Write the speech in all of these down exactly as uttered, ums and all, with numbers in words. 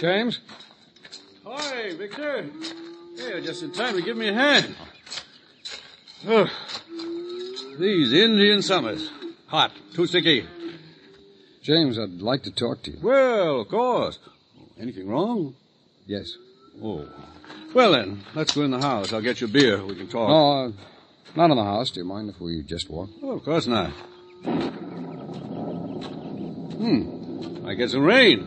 James? Hi, Victor. Hey, you're just in time to give me a hand. Oh, these Indian summers. Hot, too sticky. James, I'd like to talk to you. Well, of course. Anything wrong? Yes. Oh. Well, then, let's go in the house. I'll get you a beer. We can talk. No, uh, not in the house. Do you mind if we just walk? Oh, of course not. Hmm. I get some rain.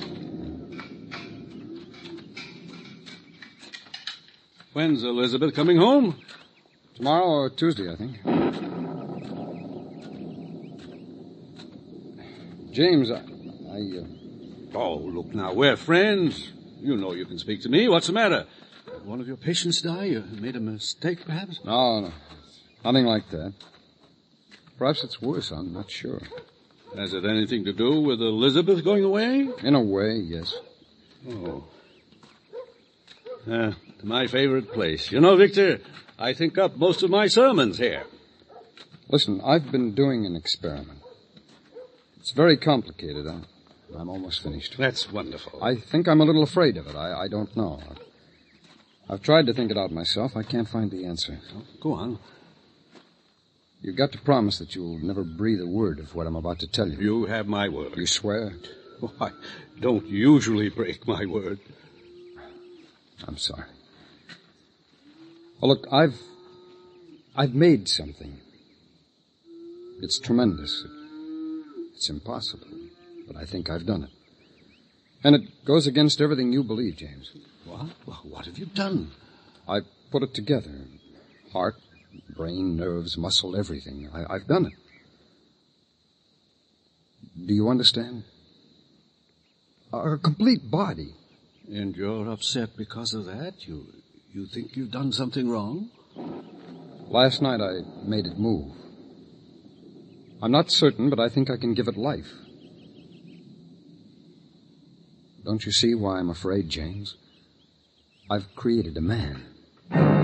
When's Elizabeth coming home? Tomorrow or Tuesday, I think. James, I... I uh... Oh, look now, we're friends. You know you can speak to me. What's the matter? Did one of your patients die? You made a mistake, perhaps? No, no. Nothing like that. Perhaps it's worse, I'm not sure. Has it anything to do with Elizabeth going away? In a way, yes. Oh. Uh, my favorite place. You know, Victor, I think up most of my sermons here. Listen, I've been doing an experiment. It's very complicated. I'm, I'm almost finished. That's wonderful. I think I'm a little afraid of it. I, I don't know. I've, I've tried to think it out myself. I can't find the answer. Oh, go on. You've got to promise that you'll never breathe a word of what I'm about to tell you. You have my word. You swear? Oh, I don't usually break my word. I'm sorry. Well, look, I've... I've made something. It's tremendous. It, it's impossible. But I think I've done it. And it goes against everything you believe, James. What? Well, what have you done? I put it together. Heart, brain, nerves, muscle, everything. I, I've done it. Do you understand? A, a complete body. And you're upset because of that? You you think you've done something wrong? Last night I made it move. I'm not certain, but I think I can give it life. Don't you see why I'm afraid, James? I've created a man.